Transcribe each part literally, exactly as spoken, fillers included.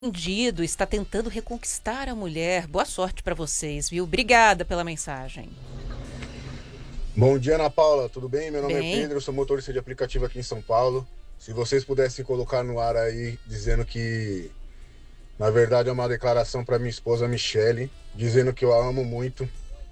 Entendido, está tentando reconquistar a mulher. Boa sorte para vocês, viu? Obrigada pela mensagem. Bom dia, Ana Paula, tudo bem? Meu nome Bem. é Pedro, eu sou motorista de aplicativo aqui em São Paulo. Se vocês pudessem colocar no ar aí, dizendo que, na verdade, é uma declaração para minha esposa Michele, dizendo que eu a amo muito,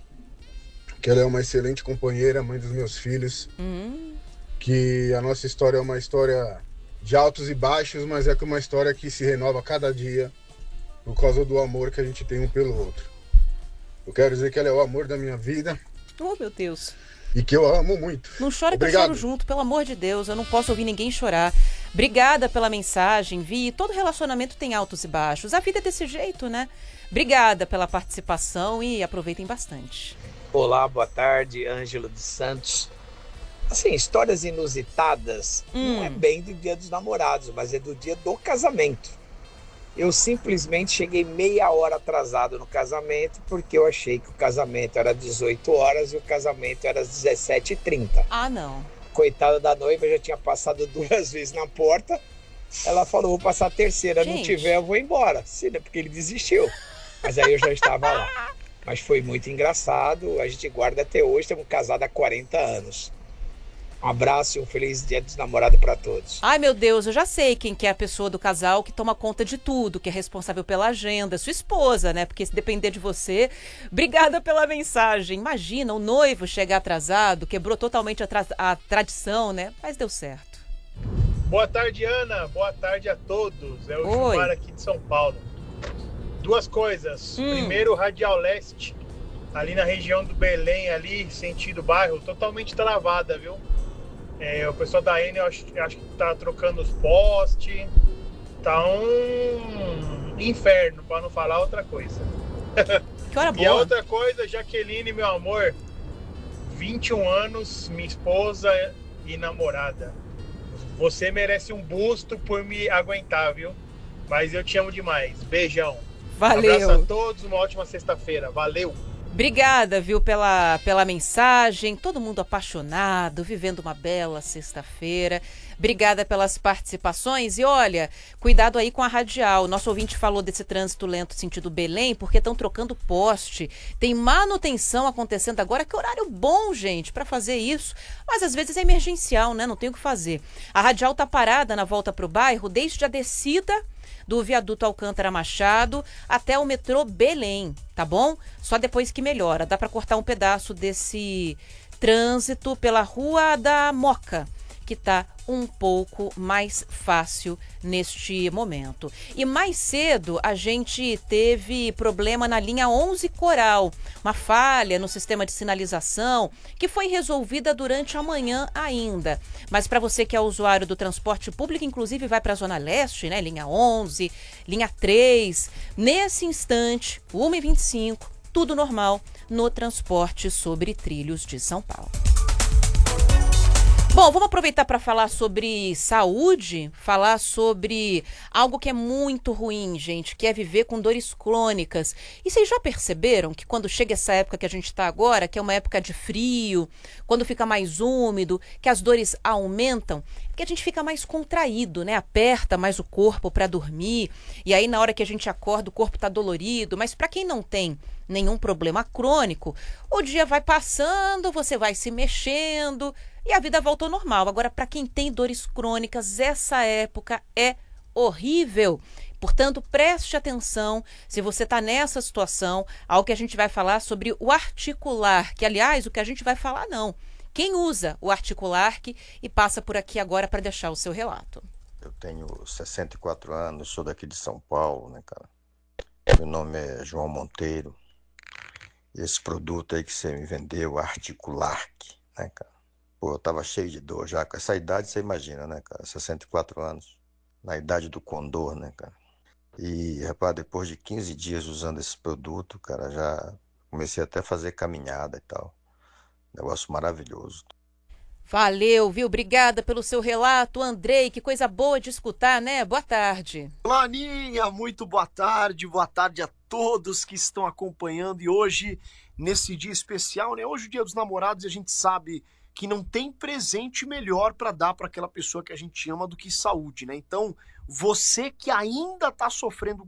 que ela é uma excelente companheira, mãe dos meus filhos, Hum. que a nossa história é uma história de altos e baixos, mas é uma história que se renova cada dia por causa do amor que a gente tem um pelo outro. Eu quero dizer que ela é o amor da minha vida Oh, meu Deus. e que eu a amo muito. Não chora que eu Obrigado. choro junto, pelo amor de Deus. Eu não posso ouvir ninguém chorar. Obrigada pela mensagem, Vi. Todo relacionamento tem altos e baixos. A vida é desse jeito, né? Obrigada pela participação e aproveitem bastante. Olá, boa tarde, Ângelo dos Santos. Assim, histórias inusitadas Hum. não é bem do dia dos namorados, mas é do dia do casamento. Eu simplesmente cheguei meia hora atrasado no casamento porque eu achei que o casamento era dezoito horas e o casamento era às dezessete e trinta. Ah, não. Coitada da noiva, já tinha passado duas vezes na porta. Ela falou, vou passar a terceira, não Gente. tiver eu vou embora. Sim, né? Porque ele desistiu. Mas aí eu já estava lá. Mas foi muito engraçado, a gente guarda até hoje, estamos casados há quarenta anos. Um abraço e um feliz dia dos namorados para todos. Ai, meu Deus, eu já sei quem que é a pessoa do casal que toma conta de tudo, que é responsável pela agenda, sua esposa, né? Porque se depender de você, obrigada pela mensagem. Imagina, o noivo chegar atrasado, quebrou totalmente a, tra- a tradição, né? Mas deu certo. Boa tarde, Ana. Boa tarde a todos. É o Oi. Gilmar aqui de São Paulo. Duas coisas. Hum. Primeiro, Radial Leste, ali na região do Belém, ali, sentido bairro, totalmente travada, viu? É, o pessoal da Enel, acho, acho que tá trocando os postes. Tá um inferno, para não falar outra coisa. Que hora E a boa. outra coisa, Jaqueline, meu amor, vinte e um anos, minha esposa e namorada. Você merece um busto por me aguentar, viu? Mas eu te amo demais. Beijão. Valeu. Abraço a todos, uma ótima sexta-feira. Valeu! Obrigada, viu, pela, pela mensagem. Todo mundo apaixonado, vivendo uma bela sexta-feira. Obrigada pelas participações. E olha, cuidado aí com a radial. Nosso ouvinte falou desse trânsito lento sentido Belém, porque estão trocando poste. Tem manutenção acontecendo agora. Que horário bom, gente, para fazer isso. Mas às vezes é emergencial, né? Não tem o que fazer. A radial tá parada na volta para o bairro desde a descida do viaduto Alcântara Machado até o metrô Belém, tá bom? Só depois que melhora. Dá para cortar um pedaço desse trânsito pela Rua da Moca, que tá um pouco mais fácil neste momento. E mais cedo a gente teve problema na linha onze Coral, uma falha no sistema de sinalização que foi resolvida durante a manhã ainda. Mas para você que é usuário do transporte público, inclusive vai para a Zona Leste, né? Linha onze, linha três, nesse instante, uma e vinte e cinco, tudo normal no transporte sobre trilhos de São Paulo. Bom, vamos aproveitar para falar sobre saúde, falar sobre algo que é muito ruim, gente, que é viver com dores crônicas. E vocês já perceberam que quando chega essa época que a gente está agora, que é uma época de frio, quando fica mais úmido, que as dores aumentam, que a gente fica mais contraído, né? Aperta mais o corpo para dormir, e aí na hora que a gente acorda o corpo está dolorido, mas para quem não tem nenhum problema crônico, o dia vai passando, você vai se mexendo e a vida volta ao normal. Agora, para quem tem dores crônicas, essa época é horrível. Portanto, preste atenção se você está nessa situação, ao que a gente vai falar sobre o Articularq, que, aliás, o que a gente vai falar não. Quem usa o Articularq e passa por aqui agora para deixar o seu relato. Eu tenho sessenta e quatro anos, sou daqui de São Paulo, né, cara? Meu nome é João Monteiro. Esse produto aí que você me vendeu, Articularq, né, cara? Pô, eu tava cheio de dor já. Com essa idade, você imagina, né, cara? sessenta e quatro anos. Na idade do condor, né, cara? E, rapaz, depois de quinze dias usando esse produto, cara, já comecei até a fazer caminhada e tal. Negócio maravilhoso. Valeu, viu? Obrigada pelo seu relato, Andrei. Que coisa boa de escutar, né? Boa tarde. Olá, Aninha. Muito boa tarde. Boa tarde a todos que estão acompanhando. E hoje, nesse dia especial, né? Hoje é o Dia dos Namorados e a gente sabe que não tem presente melhor para dar para aquela pessoa que a gente ama do que saúde, né? Então, Você que ainda está sofrendo